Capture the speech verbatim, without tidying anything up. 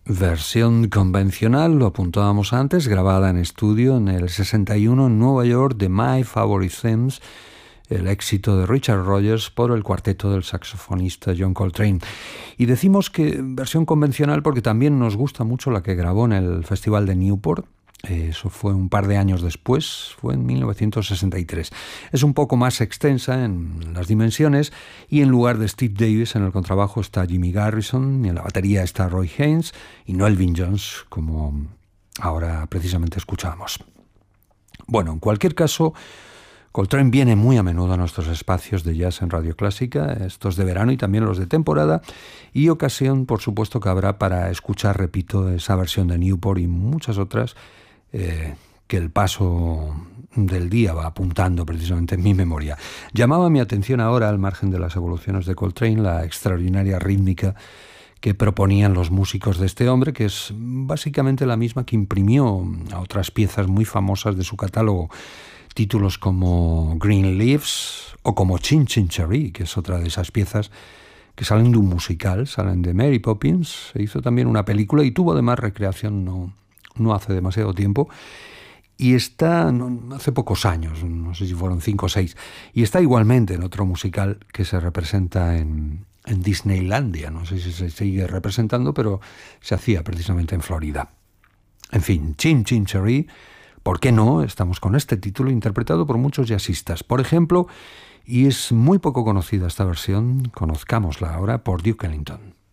Versión convencional, lo apuntábamos antes, grabada en estudio en el sesenta y uno en Nueva York de My Favorite Themes, el éxito de Richard Rodgers por el cuarteto del saxofonista John Coltrane. Y decimos que versión convencional porque también nos gusta mucho la que grabó en el Festival de Newport. Eso fue un par de años después, fue en mil novecientos sesenta y tres. Es un poco más extensa en las dimensiones y en lugar de Steve Davis en el contrabajo está Jimmy Garrison y en la batería está Roy Haynes y no Elvin Jones, como ahora precisamente escuchamos. Bueno, en cualquier caso, Coltrane viene muy a menudo a nuestros espacios de jazz en Radio Clásica, estos de verano y también los de temporada, y ocasión, por supuesto, que habrá para escuchar, repito, esa versión de Newport y muchas otras Eh, que el paso del día va apuntando precisamente en mi memoria. Llamaba mi atención ahora, al margen de las evoluciones de Coltrane, la extraordinaria rítmica que proponían los músicos de este hombre, que es básicamente la misma que imprimió a otras piezas muy famosas de su catálogo, títulos como Green Leaves o como Chin Chin Cheree, que es otra de esas piezas que salen de un musical, salen de Mary Poppins. Se hizo también una película y tuvo además recreación no no hace demasiado tiempo, y está, no, hace pocos años, no sé si fueron cinco o seis, y está igualmente en otro musical que se representa en, en Disneylandia, no sé si se sigue representando, pero se hacía precisamente en Florida. En fin, Chin Chin Cheree, ¿por qué no? Estamos con este título interpretado por muchos jazzistas, por ejemplo, y es muy poco conocida esta versión, conozcámosla ahora, por Duke Ellington.